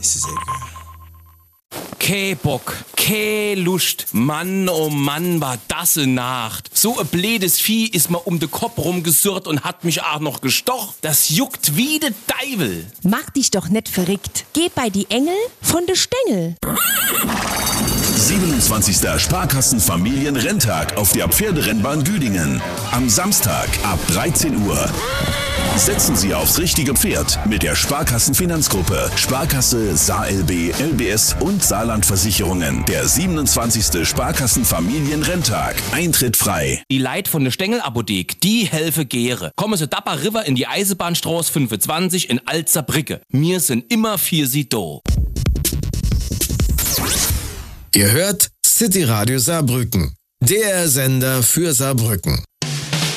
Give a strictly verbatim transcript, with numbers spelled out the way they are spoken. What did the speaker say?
ist es egal. Keh Bock, keh Lust. Mann, oh Mann, war das eine Nacht. So ein blödes Vieh ist mir um den Kopf rumgesurrt und hat mich auch noch gestochen. Das juckt wie de Deivel. Mach dich doch nicht verrückt. Geh bei die Engel von de Stängel. siebenundzwanzigster Sparkassen-Familienrenntag auf der Pferderennbahn Güdingen. Am Samstag ab dreizehn Uhr. Setzen Sie aufs richtige Pferd mit der Sparkassen-Finanzgruppe. Sparkasse, SaLB, L B S und Saarland-Versicherungen. Der siebenundzwanzigste Sparkassen-Familienrenntag. Eintritt frei. Die Leit von der Stengelapothek, die helfe gäre. Kommen Sie Dapper River in die Eisenbahnstraße fünfundzwanzig in Alzerbrücke. Wir sind immer für Sie da. Ihr hört City Radio Saarbrücken, der Sender für Saarbrücken.